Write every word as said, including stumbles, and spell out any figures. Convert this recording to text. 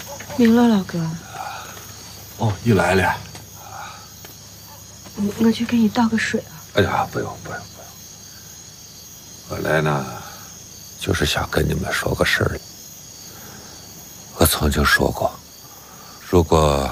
明了，老哥。 哦，你来了。 我我去给你倒个水啊。 哎呀，不用不用不用。我来呢，就是想跟你们说个事儿。我曾经说过，如果